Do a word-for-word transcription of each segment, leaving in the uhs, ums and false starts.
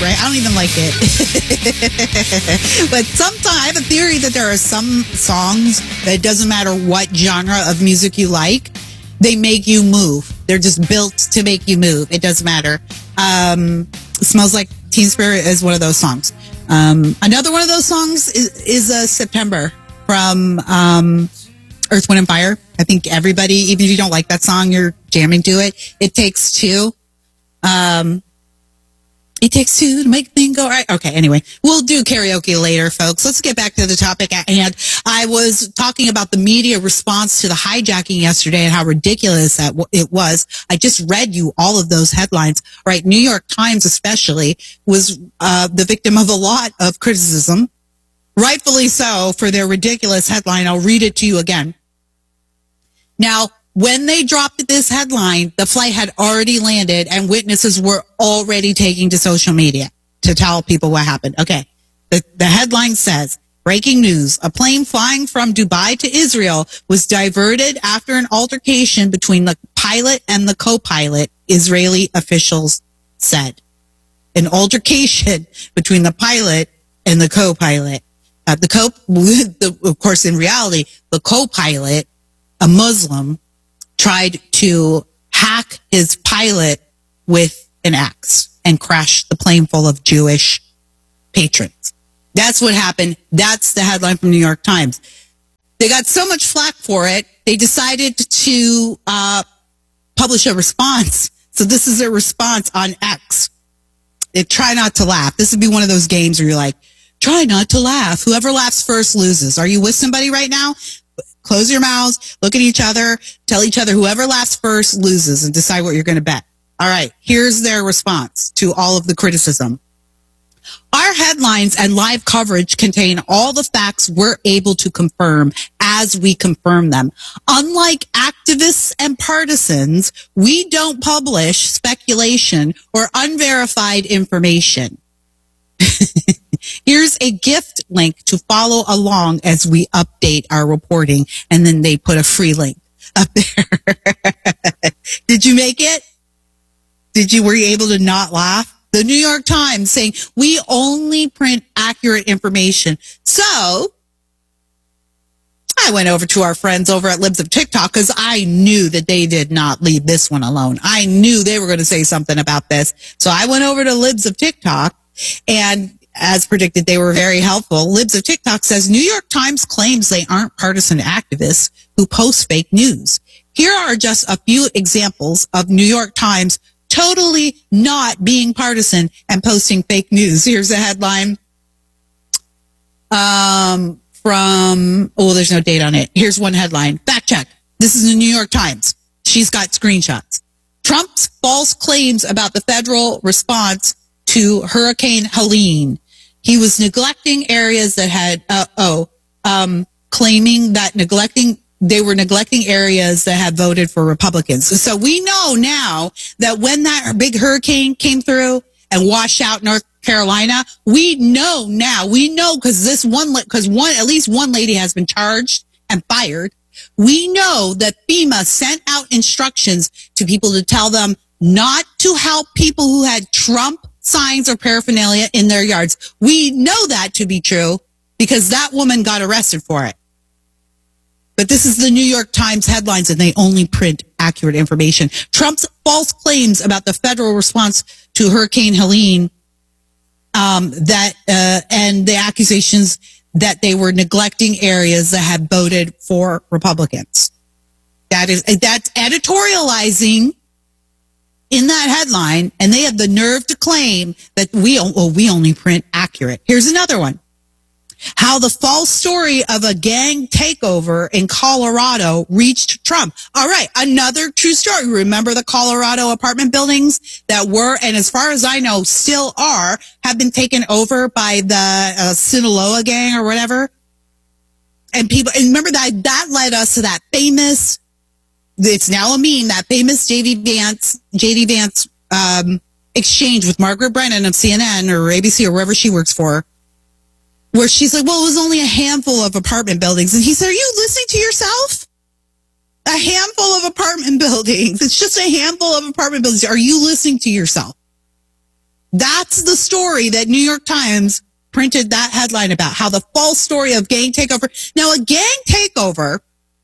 right? I don't even like it. But sometimes I have a theory that there are some songs that it doesn't matter what genre of music you like, they make you move. They're just built to make you move. It doesn't matter. Um, Smells Like Teen Spirit is one of those songs. Um, another one of those songs is, is uh, September from um, Earth, Wind and Fire. I think everybody, even if you don't like that song, you're jamming to it. It Takes Two. Um, it takes two to make things go right. Okay, anyway, we'll do karaoke later, folks. Let's get back to the topic at hand. I was talking about the media response to the hijacking yesterday and how ridiculous that it was. I just read you all of those headlines, right? New York Times especially was uh, the victim of a lot of criticism, rightfully so, for their ridiculous headline. I'll read it to you again. Now, when they dropped this headline, the flight had already landed and witnesses were already taking to social media to tell people what happened. Okay. The, the headline says, breaking news, a plane flying from Dubai to Israel was diverted after an altercation between the pilot and the co-pilot, Israeli officials said. An altercation between the pilot and the co-pilot. Uh, the co, the, of course, in reality, the co-pilot, a Muslim, tried to hack his pilot with an axe and crash the plane full of Jewish patrons. That's what happened. That's the headline from New York Times. They got so much flack for it, they decided to uh, publish a response. So this is their response on X. They try not to laugh. This would be one of those games where you're like, try not to laugh. Whoever laughs first loses. Are you with somebody right now? Close your mouths, look at each other, tell each other whoever laughs first loses, and decide what you're going to bet. All right, here's their response to all of the criticism. Our headlines and live coverage contain all the facts we're able to confirm as we confirm them. Unlike activists and partisans, we don't publish speculation or unverified information. Here's a gift link to follow along as we update our reporting. And then they put a free link up there. Did you make it? Did you, were you able to not laugh? The New York Times saying we only print accurate information. So I went over to our friends over at Libs of TikTok because I knew that they did not leave this one alone. I knew they were going to say something about this. So I went over to Libs of TikTok, and as predicted, they were very helpful. Libs of TikTok says New York Times claims they aren't partisan activists who post fake news. Here are just a few examples of New York Times totally not being partisan and posting fake news. Here's a headline um, from, oh, there's no date on it. Here's one headline. Fact check. This is the New York Times. She's got screenshots. Trump's false claims about the federal response to Hurricane Helene. He was neglecting areas that had, uh, oh, um, claiming that neglecting, they were neglecting areas that had voted for Republicans. So we know now that when that big hurricane came through and washed out North Carolina, we know now, we know because this one, because one, at least one lady has been charged and fired. We know that FEMA sent out instructions to people to tell them not to help people who had Trump signs or paraphernalia in their yards. We know that to be true because that woman got arrested for it. But this is the New York Times headlines, and they only print accurate information. Trump's false claims about the federal response to Hurricane Helene, um, that uh, and the accusations that they were neglecting areas that had voted for Republicans. That is that's editorializing in that headline, and they have the nerve to claim that we, oh, we only print accurate. Here's another one. How the false story of a gang takeover in Colorado reached Trump. All right, another true story. Remember the Colorado apartment buildings that were, and as far as I know, still are, have been taken over by the uh, Sinaloa gang or whatever? And people, and remember that, that led us to that famous, it's now a meme, that famous J D Vance, J D Vance, um, exchange with Margaret Brennan of C N N or A B C or wherever she works for, where she's like, well, it was only a handful of apartment buildings. And he said, are you listening to yourself? A handful of apartment buildings. It's just a handful of apartment buildings. Are you listening to yourself? That's the story that New York Times printed that headline about, how the false story of gang takeover. Now, a gang takeover,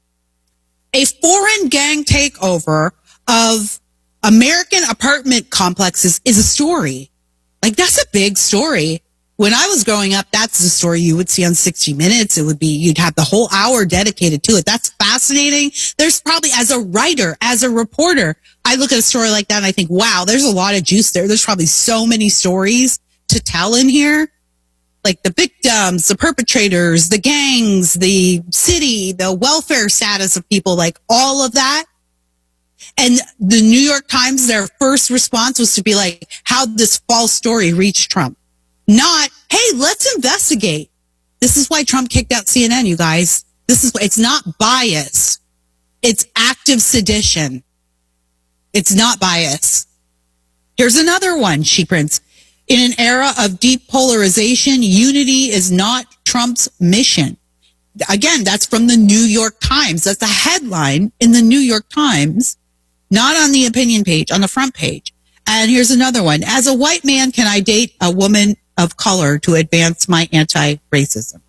a foreign gang takeover of American apartment complexes is a story. Like, that's a big story. When I was growing up, that's the story you would see on sixty minutes. It would be, you'd have the whole hour dedicated to it. That's fascinating. There's probably, as a writer, as a reporter, I look at a story like that and I think, wow, there's a lot of juice there. There's probably so many stories to tell in here. Like the victims, the perpetrators, the gangs, the city, the welfare status of people, like all of that. And the New York Times, their first response was to be like, how'd this false story reach Trump? Not, hey, let's investigate. This is why Trump kicked out C N N, you guys. This is, it's not bias. It's active sedition. It's not bias. Here's another one, she prints. In an era of deep polarization, unity is not Trump's mission. Again, that's from the New York Times. That's a headline in the New York Times, not on the opinion page, on the front page. And here's another one. As a white man, can I date a woman of color to advance my anti-racism?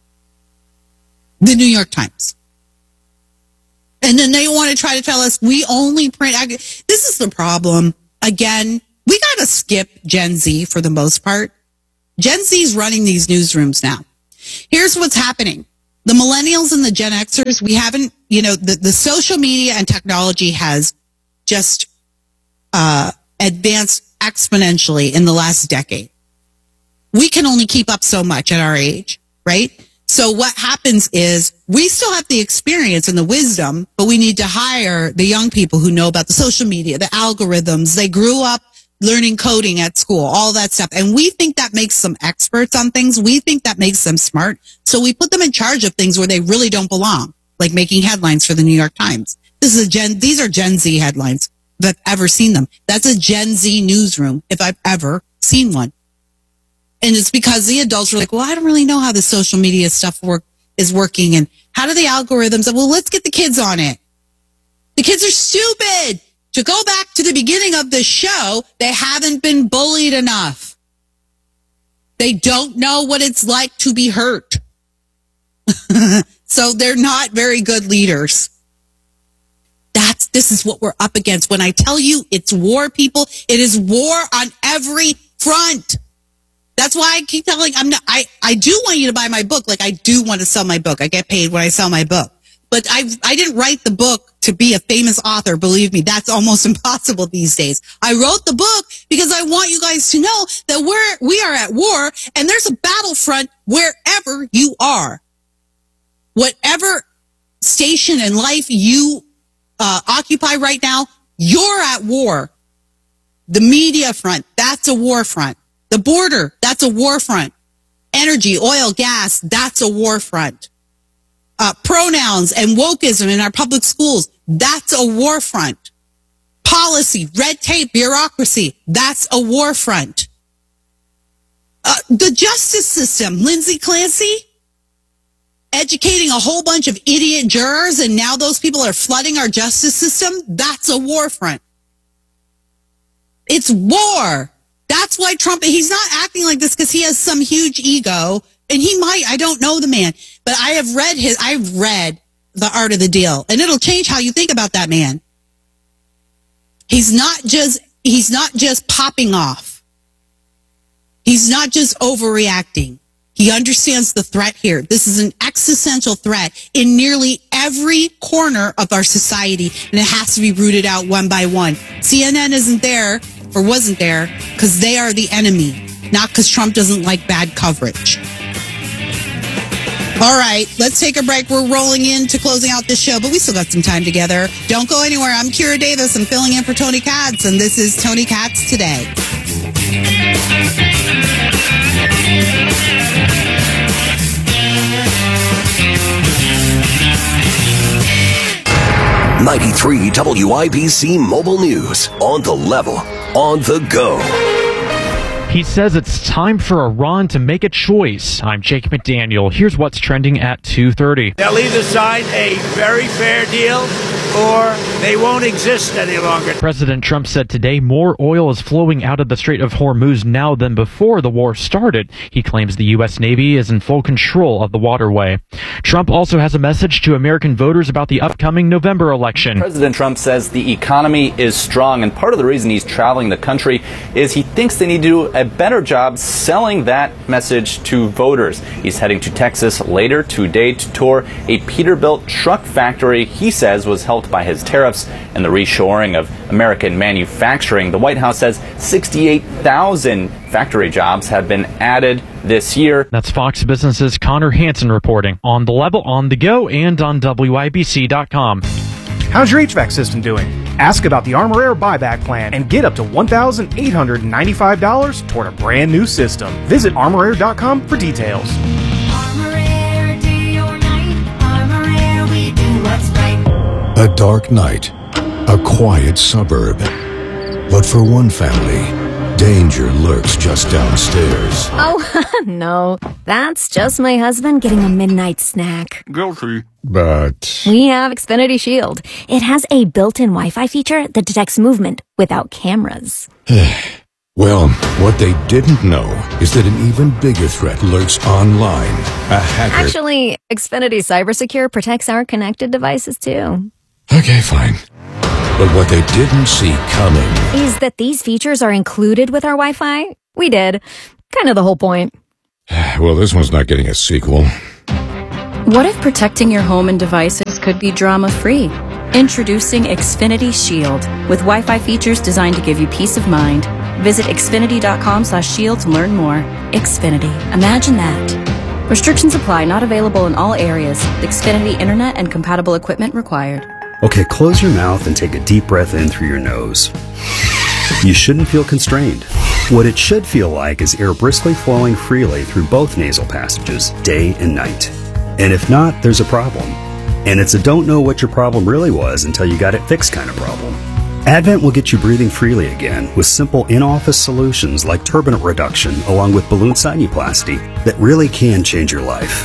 The New York Times. And then they want to try to tell us we only print. This is the problem. Again, we got to skip Gen Z for the most part. Gen Z is running these newsrooms now. Here's what's happening. The millennials and the Gen Xers, we haven't, you know, the, the social media and technology has just uh, advanced exponentially in the last decade. We can only keep up so much at our age, right? So what happens is we still have the experience and the wisdom, but we need to hire the young people who know about the social media, the algorithms. They grew up learning coding at school, all that stuff. And we think that makes them experts on things. We think that makes them smart. So we put them in charge of things where they really don't belong, like making headlines for the New York Times. This is a Gen, these are Gen Z headlines if I've ever seen them. That's a Gen Z newsroom if I've ever seen one. And it's because the adults were like, well, I don't really know how the social media stuff work is working. And how do the algorithms, well, let's get the kids on it. The kids are stupid. To go back to the beginning of the show, they haven't been bullied enough. They don't know what it's like to be hurt. So they're not very good leaders. That's, this is what we're up against. When I tell you it's war, people, it is war on every front. That's why I keep telling, I'm not, I, I do want you to buy my book. Like, I do want to sell my book. I get paid when I sell my book. But I I didn't write the book to be a famous author. Believe me, that's almost impossible these days. I wrote the book because I want you guys to know that we're, we are at war and there's a battlefront wherever you are. Whatever station in life you uh, occupy right now, you're at war. The media front, that's a war front. The border, that's a war front. Energy, oil, gas, that's a war front. Uh, pronouns and wokeism in our public schools, that's a war front. Policy, red tape, bureaucracy, that's a war front. Uh, the justice system, Lindsay Clancy, educating a whole bunch of idiot jurors, and now those people are flooding our justice system, that's a war front. It's war. That's why Trump, he's not acting like this because he has some huge ego, and he might, I don't know the man, but I have read his, I've read The Art of the Deal, and it'll change how you think about that man. He's not just, he's not just popping off. He's not just overreacting. He understands the threat here. This is an existential threat in nearly every corner of our society, and it has to be rooted out one by one. C N N isn't there, or wasn't there, because they are the enemy, not because Trump doesn't like bad coverage. All right, let's take a break. We're rolling into closing out this show, but we still got some time together. Don't go anywhere. I'm Kira Davis. I'm filling in for Tony Katz, and this is Tony Katz Today. ninety-three W I B C Mobile News. On the level, on the go. He says it's time for Iran to make a choice. I'm Jake McDaniel. Here's what's trending at two thirty. They'll either sign a very fair deal or they won't exist any longer. President Trump said today more oil is flowing out of the Strait of Hormuz now than before the war started. He claims the U S Navy is in full control of the waterway. Trump also has a message to American voters about the upcoming November election. President Trump says the economy is strong, and part of the reason he's traveling the country is he thinks they need to do a better job selling that message to voters. He's heading to Texas later today to tour a Peterbilt truck factory he says was helped by his tariffs and the reshoring of American manufacturing. The White House says sixty-eight thousand factory jobs have been added this year. That's Fox Business's Connor Hansen reporting on The Level, on the go, and on W I B C dot com. How's your H V A C system doing? Ask about the Armor Air buyback plan and get up to one thousand eight hundred ninety-five dollars toward a brand new system. Visit armor air dot com for details. Armor Air, day or night. Armor Air, we do what's right. A dark night, a quiet suburb. But for one family, danger lurks just downstairs. Oh, no. That's just my husband getting a midnight snack. Guilty. But We have Xfinity Shield. It has a built-in Wi-Fi feature that detects movement without cameras. well, what they didn't know is that an even bigger threat lurks online. A hacker. Actually, Xfinity CyberSecure protects our connected devices, too. Okay, fine. But what they didn't see coming Is that these features are included with our Wi-Fi? We did. Kind of the whole point. Well, this one's not getting a sequel. What if protecting your home and devices could be drama-free? Introducing Xfinity Shield, with Wi-Fi features designed to give you peace of mind. Visit xfinity dot com slash shield to learn more. Xfinity. Imagine that. Restrictions apply. Not available in all areas. Xfinity Internet and compatible equipment required. Okay, close your mouth and take a deep breath in through your nose. You shouldn't feel constrained. What it should feel like is air briskly flowing freely through both nasal passages, day and night. And if not, there's a problem. And it's a don't know what your problem really was until you got it fixed kind of problem. Advent will get you breathing freely again with simple in-office solutions like turbinate reduction along with balloon sinuplasty that really can change your life.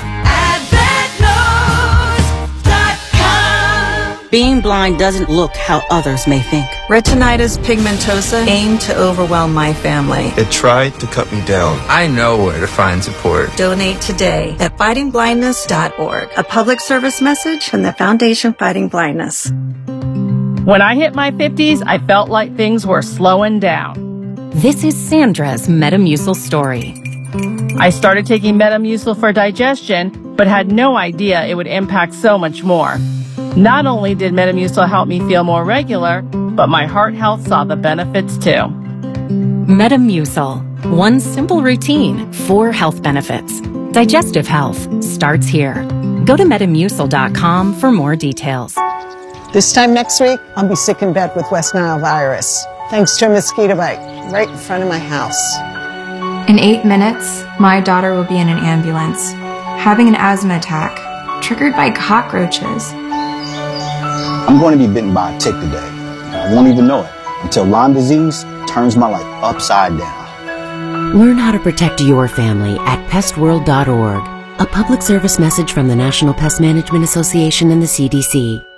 Being blind doesn't look how others may think. Retinitis pigmentosa aimed to overwhelm my family. It tried to cut me down. I know where to find support. Donate today at fighting blindness dot org. A public service message from the Foundation Fighting Blindness. When I hit my fifties, I felt like things were slowing down. This is Sandra's Metamucil story. I started taking Metamucil for digestion, but had no idea it would impact so much more. Not only did Metamucil help me feel more regular, but my heart health saw the benefits too. Metamucil. One simple routine, four health benefits. Digestive health starts here. Go to metamucil dot com for more details. This time next week, I'll be sick in bed with West Nile virus, thanks to a mosquito bite right in front of my house. In eight minutes, my daughter will be in an ambulance, having an asthma attack, triggered by cockroaches. I'm going to be bitten by a tick today. I won't even know it until Lyme disease turns my life upside down. Learn how to protect your family at pest world dot org. A public service message from the National Pest Management Association and the C D C.